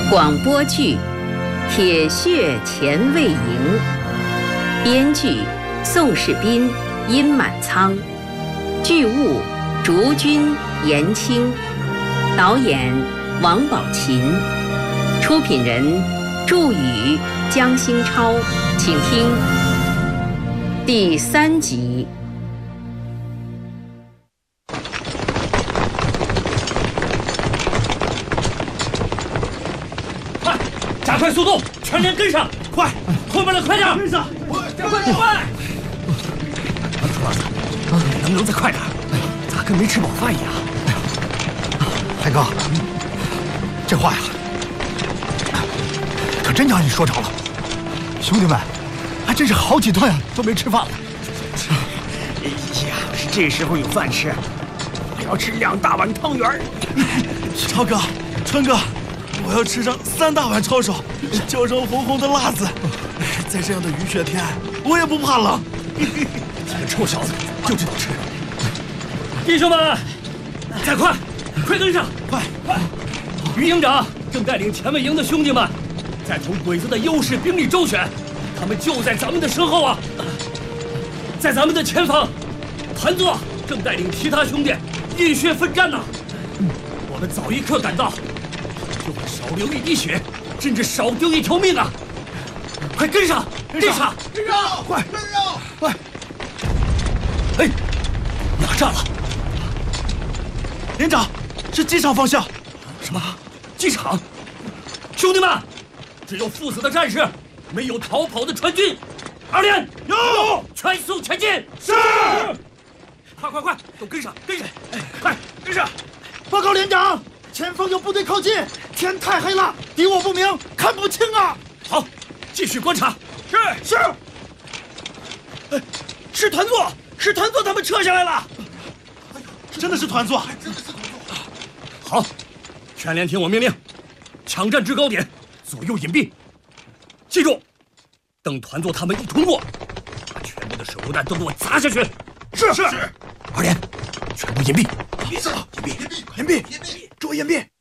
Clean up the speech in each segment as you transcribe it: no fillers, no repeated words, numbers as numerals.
广播剧《铁血前卫营》，编剧宋世斌、殷满仓，剧务竹君、严青，导演王宝琴，出品人祝宇、江星超，请听第3集。 快，加快速度，全连跟上！快，后面的快点，跟上！快！ 楚老大，能不能再快点？咋跟没吃饱饭一样？ 海哥，这话呀，可真让你说着了。兄弟们，还真是好几顿都没吃饭了。 要是这时候有饭吃，我要吃2大碗汤圆。 超哥、川哥，我要吃上3大碗抄手，浇上红红的辣子。在这样的雨雪天，我也不怕冷。 这个臭小子就知道吃。 弟兄们，再快，快跟上！ 快！ 于营长正带领前卫营的兄弟们，在同鬼子的优势兵力周旋，他们就在咱们的身后啊！在咱们的前方，谭作正带领其他兄弟浴血奋战呢。我们早一刻赶到，就会少流一滴血，甚至少丢一条命啊！快跟上！跟上！ 快！快！ 哎，哪站了？ 连长，是机场方向。 什么？机场？兄弟们，只有赴死的战士，没有逃跑的川军。2连有，全速前进。 是。 快，都跟上！快跟上！ 报告连长，前方有部队靠近，天太黑了，敌我不明，看不清啊。 好，继续观察。 是。 是团座，他们撤下来了。 真的是团座。 好，全连听我命令，抢占制高点，左右隐蔽。记住，等团座他们一通过，把全部的手榴弹都给我砸下去。 是。 2连，全部隐蔽。 隐蔽，注意隐蔽。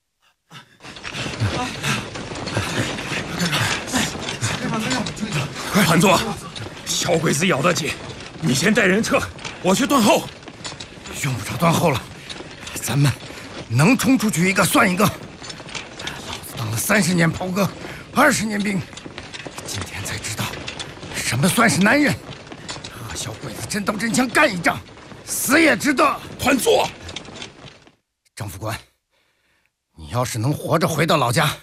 团座，小鬼子咬得紧，你先带人撤，我去断后。用不着断后了，咱们能冲出去一个算一个。老子当了30年袍哥，20年兵，今天才知道什么算是男人。和小鬼子真刀真枪干一仗，死也值得。团座，张副官，你要是能活着回到老家，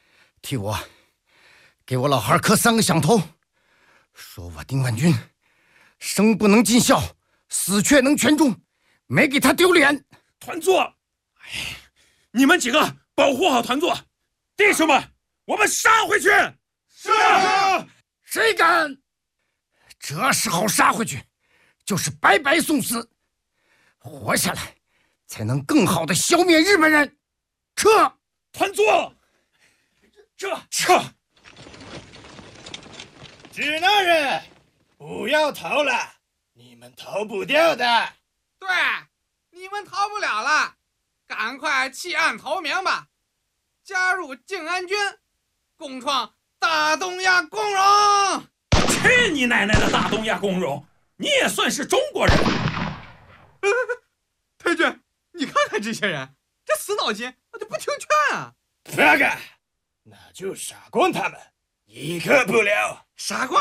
给我老汉磕3个响头，说我丁万军生不能尽孝，死却能全忠，没给他丢脸。 团座，你们几个保护好团座，弟兄们，我们杀回去！ 是。 谁敢？这时候杀回去，就是白白送死。活下来，才能更好的消灭日本人。撤！ 团座，撤！ 指南人，不要逃了，你们逃不掉的。 对，你们逃不了了，赶快弃暗投明吧，加入静安军，共创大东亚共荣。 去你奶奶的大东亚共荣！你也算是中国人。 太君，你看看这些人，这死脑筋，那就不听劝啊！ 这个，那就傻光他们，一个不留。 傻瓜。